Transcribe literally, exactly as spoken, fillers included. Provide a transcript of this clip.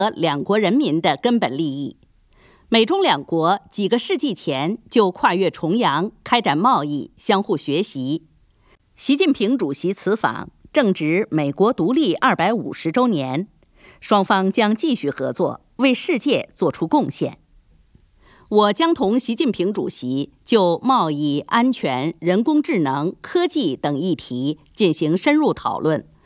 两国人民的根本利益。美中两国几个世纪前就跨越重洋开展贸易，相互学习。习近平主席此访正值美国独立二百五十周年，双方将继续合作，为世界做出贡献。我将同习近平主席就贸易、安全、人工智能、科技等议题进行深入讨论，